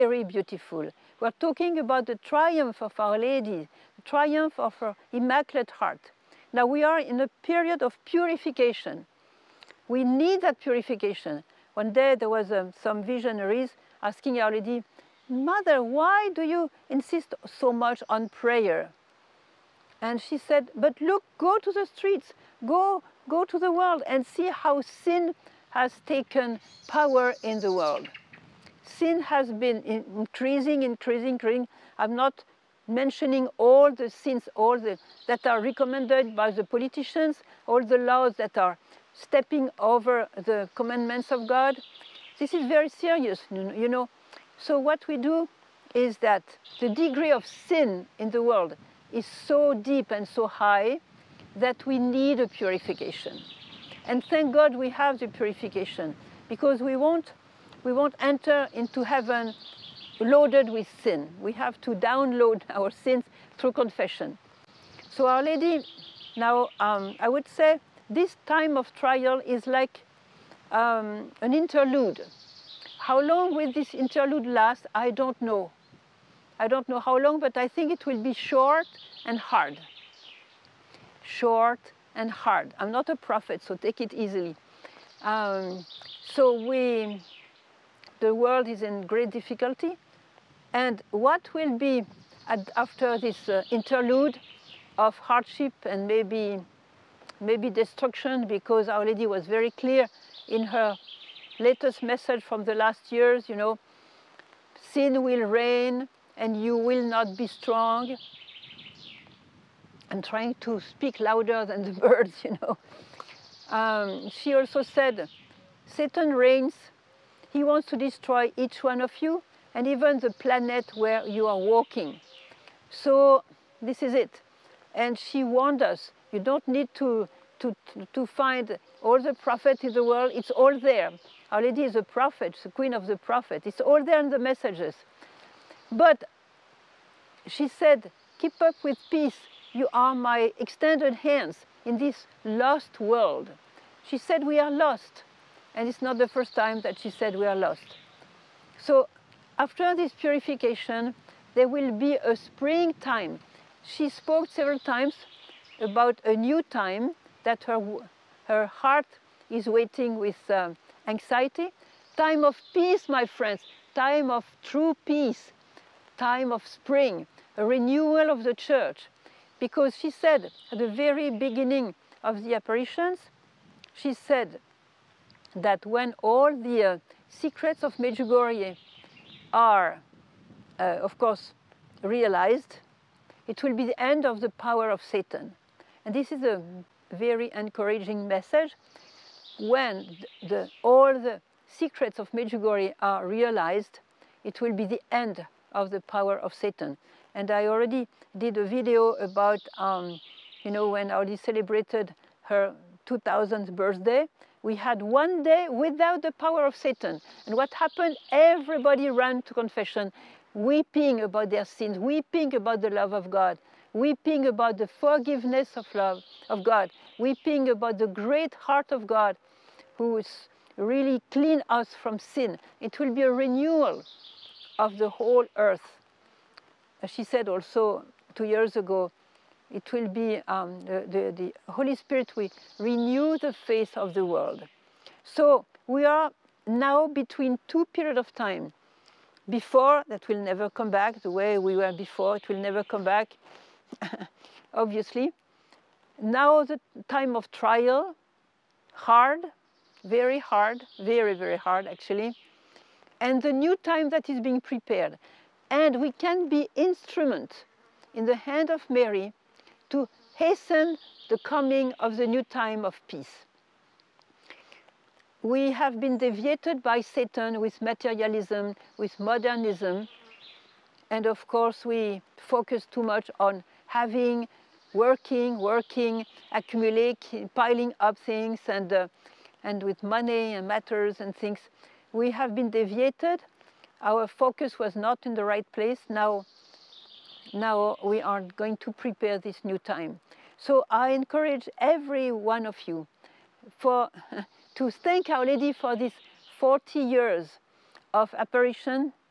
very beautiful. We're talking about the triumph of Our Lady, the triumph of her Immaculate Heart. Now we are in a period of purification. We need that purification. One day there was some visionaries asking Our Lady, Mother, why do you insist so much on prayer? And she said, but look, go to the streets, go to the world and see how sin has taken power in the world. Sin has been increasing. I'm not mentioning all the sins, that are recommended by the politicians, all the laws that are stepping over the commandments of God. This is very serious, you know. So what we do is that the degree of sin in the world is so deep and so high that we need a purification. And thank God we have the purification, because we won't enter into heaven loaded with sin. We have to download our sins through confession. So Our Lady, now I would say this time of trial is like an interlude. How long will this interlude last? I don't know. I don't know how long, but I think it will be short and hard. Short and hard. I'm not a prophet, so take it easily. The world is in great difficulty. And what will be after this interlude of hardship and maybe destruction, because Our Lady was very clear in her latest message from the last years, you know, sin will reign and you will not be strong. I'm trying to speak louder than the birds, you know. She also said, Satan reigns. He wants to destroy each one of you and even the planet where you are walking. So this is it. And she warned us, you don't need to find all the prophets in the world. It's all there. Our Lady is a prophet, the queen of the prophet. It's all there in the messages. But she said, keep up with peace. You are my extended hands in this lost world. She said we are lost. And it's not the first time that she said we are lost. So after this purification, there will be a springtime. She spoke several times about a new time that her heart is waiting with anxiety. Time of peace, my friends, time of true peace, time of spring, a renewal of the church. Because she said at the very beginning of the apparitions, she said that when all the secrets of Medjugorje are, of course, realized, it will be the end of the power of Satan. And this is a very encouraging message. When all the secrets of Medjugorje are realized, it will be the end of the power of Satan. And I already did a video about, you know, when Our Lady celebrated her 2000th birthday, we had one day without the power of Satan. And what happened? Everybody ran to confession, weeping about their sins, weeping about the love of God, weeping about the forgiveness of love of God, weeping about the great heart of God who is really clean us from sin. It will be a renewal of the whole earth. As she said also 2 years ago, it will be the Holy Spirit will renew the face of the world. So we are now between two periods of time. Before, that will never come back, the way we were before, it will never come back, obviously. Now the time of trial, hard, very, very hard actually. And the new time that is being prepared. And we can be instrument in the hand of Mary to hasten the coming of the new time of peace. We have been deviated by Satan with materialism, with modernism, and of course we focus too much on having, working, accumulating, piling up things, and with money and matters and things. We have been deviated. Our focus was not in the right place. Now we are going to prepare this new time. So I encourage every one of you to thank Our Lady for these 40 years of apparition,